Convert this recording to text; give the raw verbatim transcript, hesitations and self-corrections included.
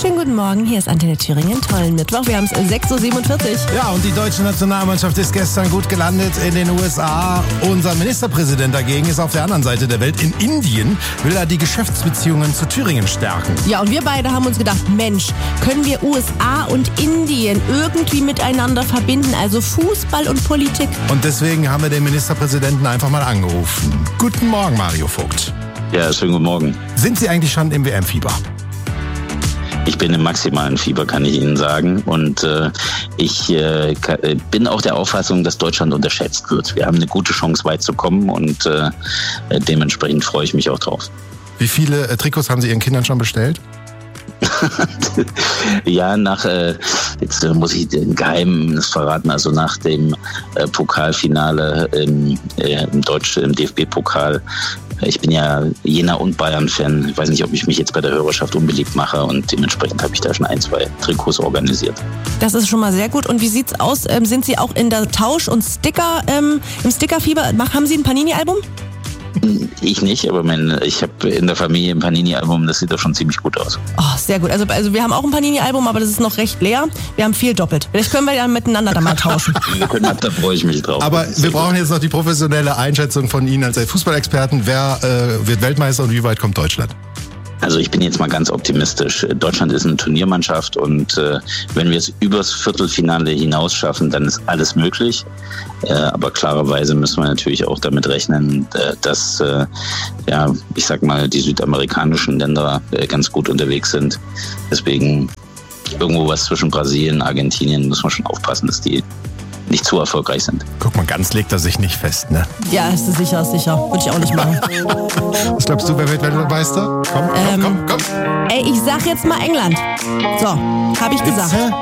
Schönen guten Morgen, hier ist Antenne Thüringen. Tollen Mittwoch, wir haben es sechs Uhr siebenundvierzig. Ja, und die deutsche Nationalmannschaft ist gestern gut gelandet in den U S A. Unser Ministerpräsident dagegen ist auf der anderen Seite der Welt. In Indien will er die Geschäftsbeziehungen zu Thüringen stärken. Ja, und wir beide haben uns gedacht, Mensch, können wir U S A und Indien irgendwie miteinander verbinden, also Fußball und Politik? Und deswegen haben wir den Ministerpräsidenten einfach mal angerufen. Guten Morgen, Mario Vogt. Ja, schönen guten Morgen. Sind Sie eigentlich schon im W M-Fieber? Ich bin im maximalen Fieber, kann ich Ihnen sagen. Und äh, ich äh, bin auch der Auffassung, dass Deutschland unterschätzt wird. Wir haben eine gute Chance, weit zu kommen und äh, dementsprechend freue ich mich auch drauf. Wie viele äh, Trikots haben Sie Ihren Kindern schon bestellt? Ja, nach, äh, jetzt äh, muss ich den Geheimnis verraten, also nach dem äh, Pokalfinale im, äh, im Deutschen, im D F B-Pokal. Ich bin ja Jena und Bayern-Fan. Ich weiß nicht, ob ich mich jetzt bei der Hörerschaft unbeliebt mache und dementsprechend habe ich da schon ein, zwei Trikots organisiert. Das ist schon mal sehr gut. Und wie sieht's aus? Ähm, sind Sie auch in der Tausch- und Sticker, ähm, im Stickerfieber? Haben Sie ein Panini-Album? Ich nicht, aber mein, ich habe in der Familie ein Panini-Album, das sieht doch schon ziemlich gut aus. Oh, sehr gut. Also, also wir haben auch ein Panini-Album, aber das ist noch recht leer. Wir haben viel doppelt. Vielleicht können wir ja miteinander da mal tauschen. Wir können, da freue ich mich drauf. Aber wir brauchen jetzt noch die professionelle Einschätzung von Ihnen als Fußballexperten. Wer äh, wird Weltmeister und wie weit kommt Deutschland? Also ich bin jetzt mal ganz optimistisch. Deutschland ist eine Turniermannschaft und äh, wenn wir es übers Viertelfinale hinaus schaffen, dann ist alles möglich. Äh, aber klarerweise müssen wir natürlich auch damit rechnen, äh, dass äh, ja, ich sag mal, die südamerikanischen Länder äh, ganz gut unterwegs sind. Deswegen irgendwo was zwischen Brasilien und Argentinien muss man schon aufpassen, dass die nicht zu erfolgreich sind. Guck mal, ganz legt er sich nicht fest, ne? Ja, ist sicher, ist sicher. Würde ich auch nicht machen. Was glaubst du, wer wird Weltmeister? Komm, komm, Ähm, komm, komm. Ey, ich sag jetzt mal England. So, habe ich gesagt. Jetzt,